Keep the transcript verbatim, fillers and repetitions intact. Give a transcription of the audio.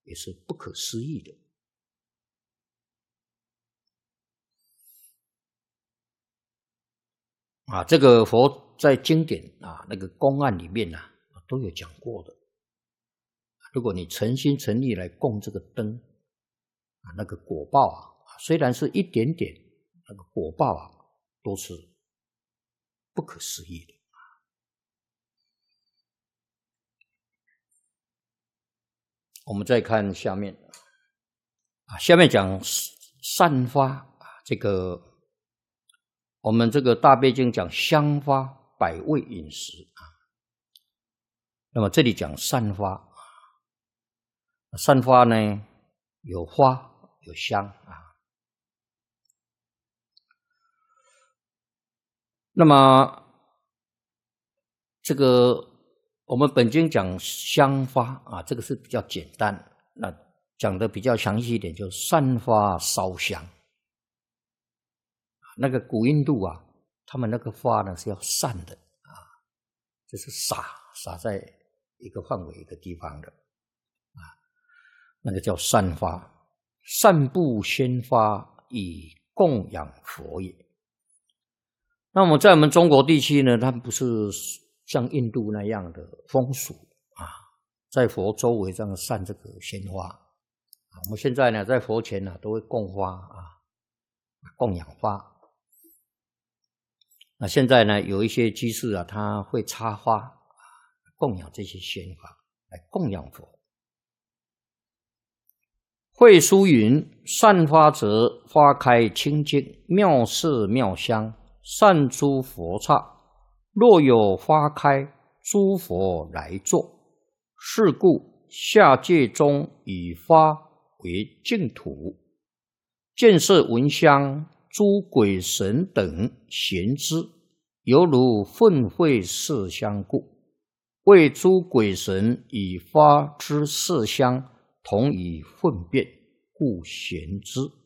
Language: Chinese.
也是不可思议的。啊，这个佛在经典啊那个公案里面啊都有讲过的。如果你诚心诚意来供这个灯啊，那个果报啊，虽然是一点点，那个果报啊都是不可思议的。我们再看下面啊，下面讲散发啊，这个我们这个大悲经讲香发百味饮食啊，那么这里讲散发，散发呢有花有香啊。那么这个我们本经讲香发啊，这个是比较简单，那讲的比较详细一点，就散发烧香。那个古印度啊，他们那个花呢是要散的啊，就是撒撒在一个范围一个地方的啊，那个叫散发。散布鲜花以供养佛也。那我们在我们中国地区呢，它不是像印度那样的风俗啊，在佛周围这样散这个鲜花啊。我们现在呢，在佛前呢都会供花啊，供养花。那现在呢，有一些居士啊，他会插花啊，供养这些鲜花，来供养佛。慧疏云：散发者，花开清净，妙色妙香，散诸佛刹。若有花开，诸佛来坐。是故下界中以花为净土，见色闻香，诸鬼神等咸之，犹如粪秽麝香故。为诸鬼神以花之麝香同以粪便，故咸之。